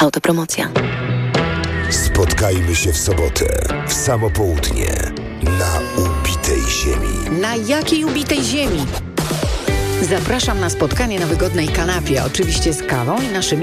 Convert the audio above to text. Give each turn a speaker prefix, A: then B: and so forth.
A: Autopromocja.
B: Spotkajmy się w sobotę, w samo południe, na ubitej ziemi.
C: Na jakiej ubitej ziemi? Zapraszam na spotkanie na wygodnej kanapie, oczywiście z kawą i naszymi